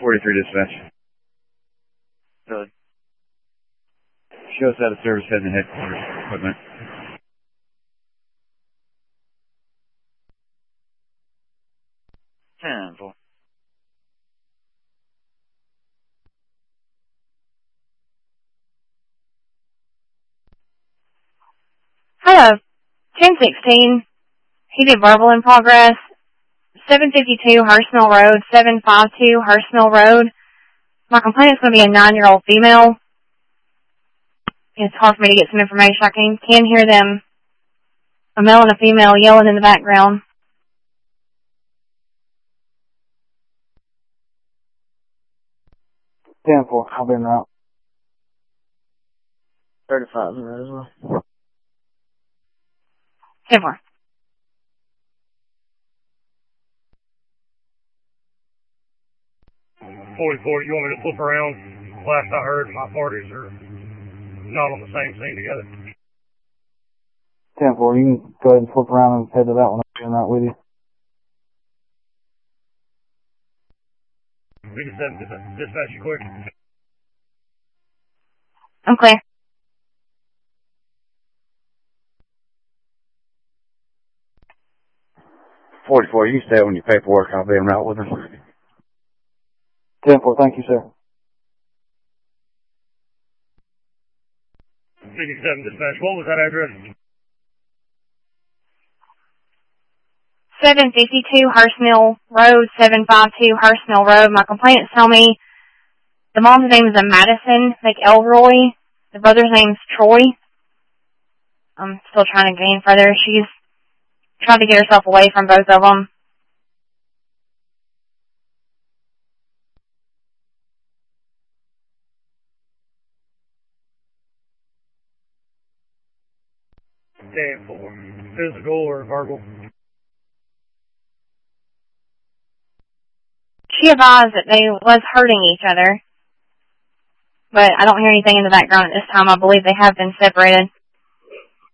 43 dispatch. Good. Show us out of service heading to headquarters. Equipment. Ten-4. Hello. 1016. Heated verbal in progress. 752 Hurst Mill Road, 752 Hurst Mill Road. My complaint is going to be a 9-year-old female. It's hard for me to get some information. I can hear them, a male and a female, yelling in the background. Ten-4, I'll be en route. 35 in there as well. 10-4. You want me to flip around? Last I heard, my parties are not on the same scene together. 10-4, you can go ahead and flip around and head to that one. I'll be en route with you. We can send dispatch you quick. I'm clear. 44, you can stay on your paperwork. I'll be en route with them. 10-4, thank you, sir. 57 dispatch, what was that address? 752 Hurst Mill Road, 752 Hurst Mill Road. My complainants tell me the mom's name is Madison McElroy. The brother's name's Troy. I'm still trying to gain further. She's trying to get herself away from both of them. Ten-4. Physical or verbal? She advised that they was hurting each other, but I don't hear anything in the background at this time. I believe they have been separated.